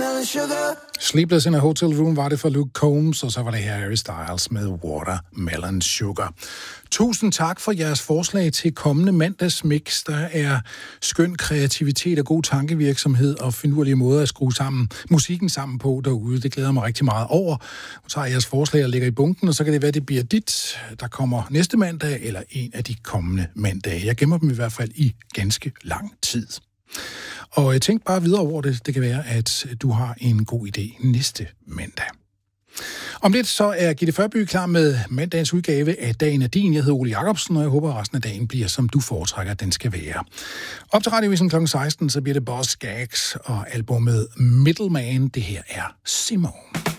Sleepless in a Hotel Room var det for Luke Combs, og så var det her Harry Styles med Watermelon Sugar. Tusind tak for jeres forslag til kommende mandagsmix. Der er skøn kreativitet og god tankevirksomhed og finurlige måder at skrue musikken sammen på derude. Det glæder mig rigtig meget over. Nu tager jeg jeres forslag og lægger i bunken, og så kan det være, det bliver dit, der kommer næste mandag eller en af de kommende mandage. Jeg gemmer dem i hvert fald i ganske lang tid. Og jeg tænkte bare videre over det. Det kan være, at du har en god idé næste mandag. Om lidt så er Gitte Førby klar med mandagens udgave af Dagen er din. Jeg hedder Ole Jacobsen, og jeg håber, at resten af dagen bliver, som du foretrækker, at den skal være. Op til Radiovisen kl. 16, så bliver det Boss Gags og albumet Middleman. Det her er Simone.